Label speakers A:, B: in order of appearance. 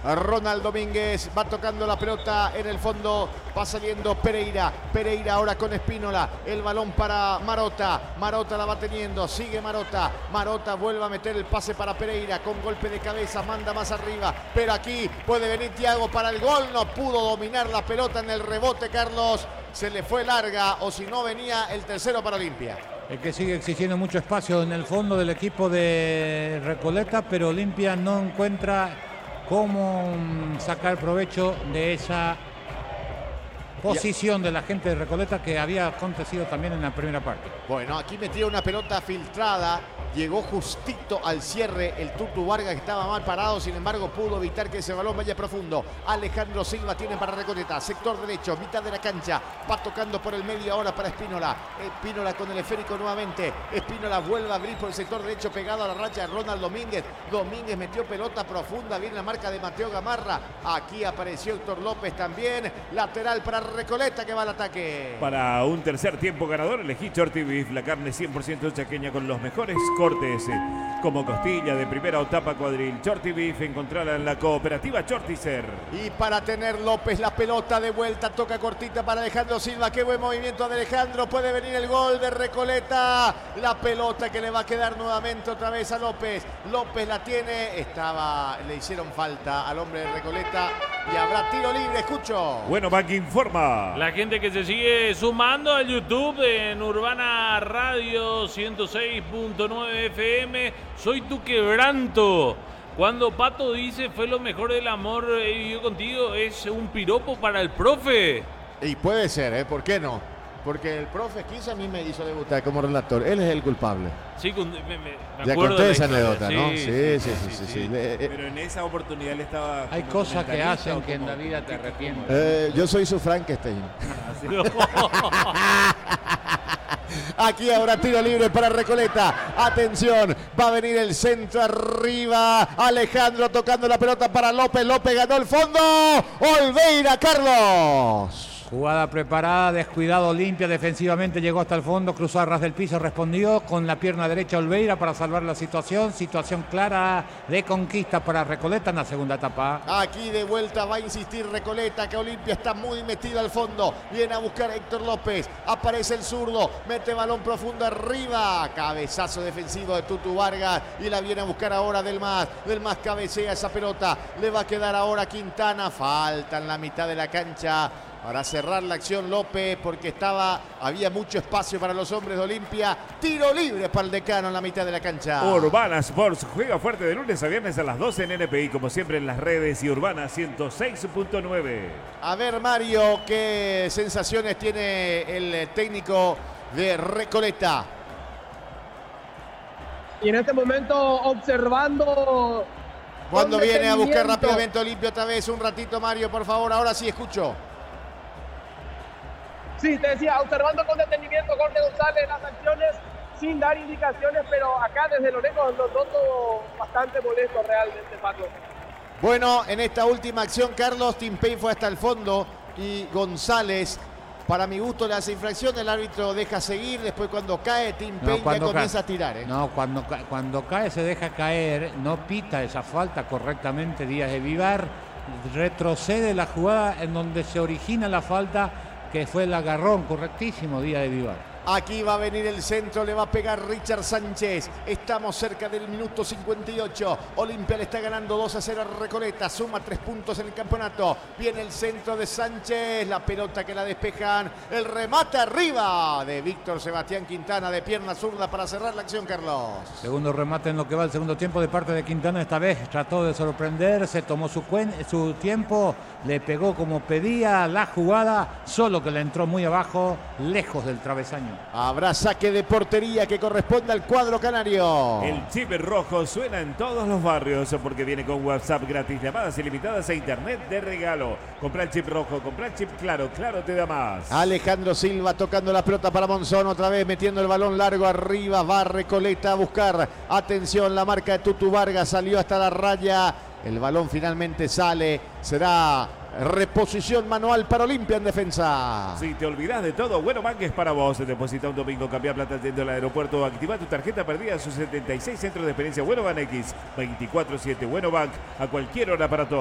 A: Ronald Domínguez va tocando la pelota en el fondo, va saliendo Pereira. Pereira ahora con Espínola, el balón para Marota. Marota la va teniendo, sigue Marota. Marota vuelve a meter el pase para Pereira con golpe de cabeza, manda más arriba. Pero aquí puede venir Thiago para el gol, no pudo dominar la pelota en el rebote, Carlos. Se le fue larga, o si no venía el tercero para Olimpia.
B: El que sigue exigiendo mucho espacio en el fondo del equipo de Recoleta, pero Olimpia no encuentra cómo sacar provecho de esa posición de la gente de Recoleta que había acontecido también en la primera parte.
A: Bueno, aquí metió una pelota filtrada, llegó justito al cierre el Tutu Vargas, que estaba mal parado, sin embargo pudo evitar que ese balón vaya profundo. Alejandro Silva tiene para Recoleta, sector derecho, mitad de la cancha, va tocando por el medio ahora para Espínola. Espínola con el esférico nuevamente, Espínola vuelve a abrir por el sector derecho pegado a la racha de Ronald Domínguez. Domínguez metió pelota profunda, viene la marca de Mateo Gamarra. Aquí apareció Héctor López también, lateral para Recoleta que va al ataque.
C: Para un tercer tiempo ganador elegí Shorty Beef, la carne 100% chaqueña con los mejores cortes, como costilla de primera o tapa cuadril. Shorty Beef, encontrarla en la cooperativa Shorticer.
A: Y para tener López la pelota de vuelta, toca cortita para Alejandro Silva. Qué buen movimiento de Alejandro, puede venir el gol de Recoleta. La pelota que le va a quedar nuevamente otra vez a López. López la tiene, le hicieron falta al hombre de Recoleta y habrá tiro libre, escucho.
C: Bueno, Bank informa.
D: La gente que se sigue sumando al YouTube en Urbana Radio 106.9 FM. Soy tu quebranto. Cuando Pato dice fue lo mejor del amor he vivido contigo, ¿es un piropo para el profe?
A: Y puede ser, ¿por qué no? Porque el profe 15 a mí me hizo debutar como relator. Él es el culpable.
D: Sí, me
A: ya
D: acuerdo
A: conté
D: de
A: esa
D: la
A: anécdota, ¿no?
D: Sí.
C: Pero en esa oportunidad le estaba...
B: Hay cosas que hacen que en la vida te arrepientes.
A: Yo soy su Frankenstein. Aquí habrá tiro libre para Recoleta. Atención, va a venir el centro arriba. Alejandro tocando la pelota para López. López ganó el fondo. Olveira, Carlos.
B: Jugada preparada, descuidado Olimpia defensivamente, llegó hasta el fondo, cruzó a ras del piso, respondió con la pierna derecha Olveira para salvar la situación. Situación clara de conquista para Recoleta en la segunda etapa.
A: Aquí de vuelta va a insistir Recoleta, que Olimpia está muy metido al fondo. Viene a buscar a Héctor López, aparece el zurdo, mete balón profundo arriba. Cabezazo defensivo de Tutu Vargas y la viene a buscar ahora Del Mas. Del Mas cabecea esa pelota, le va a quedar ahora Quintana. Falta en la mitad de la cancha para cerrar la acción López, porque había mucho espacio para los hombres de Olimpia. Tiro libre para el Decano en la mitad de la cancha.
C: Urbana Sports juega fuerte de lunes a viernes a las 12 en NPI, como siempre en las redes, y Urbana 106.9.
A: A ver, Mario, ¿qué sensaciones tiene el técnico de Recoleta?
E: Y en este momento observando...
A: Cuando viene a buscar rápidamente Olimpia otra vez, un ratito, Mario, por favor. Ahora sí, escucho.
E: Sí, te decía, observando con detenimiento Jorge González las acciones sin dar indicaciones, pero acá desde lo lejos lo noto bastante molesto realmente, Paco.
A: Bueno, en esta última acción, Carlos, Timpey fue hasta el fondo y González, para mi gusto, le hace infracción, el árbitro deja seguir, después cuando cae Timpey ya comienza a tirar.
B: No, cuando cae se deja caer, no pita esa falta correctamente Díaz de Vivar, retrocede la jugada en donde se origina la falta, que fue el agarrón correctísimo Díaz de Vivar.
A: Aquí va a venir el centro, le va a pegar Richard Sánchez. Estamos cerca del minuto 58. Olimpia le está ganando 2-0 a Recoleta. Suma 3 puntos en el campeonato. Viene el centro de Sánchez. La pelota que la despejan. El remate arriba de Víctor Sebastián Quintana de pierna zurda para cerrar la acción, Carlos.
B: Segundo remate en lo que va el segundo tiempo de parte de Quintana. Esta vez trató de sorprender, se tomó su tiempo, le pegó como pedía la jugada, solo que le entró muy abajo, lejos del travesaño.
A: Habrá saque de portería que corresponde al cuadro canario.
C: El chip rojo suena en todos los barrios porque viene con WhatsApp gratis, llamadas ilimitadas e internet de regalo. Compra el chip rojo, compra el chip claro, claro te da más.
A: Alejandro Silva tocando la pelota para Monzón, otra vez metiendo el balón largo arriba, va Recoleta a buscar. Atención, la marca de Tutu Vargas salió hasta la raya. El balón finalmente sale, será reposición manual para Olimpia en defensa.
C: Si te olvidas de todo, Bueno Bank es para vos. Deposita un domingo, cambia plata dentro del aeropuerto, activa tu tarjeta perdida a sus 76 centros de experiencia Bueno Bank X, 24/7 Bueno Bank, a cualquier hora para todos.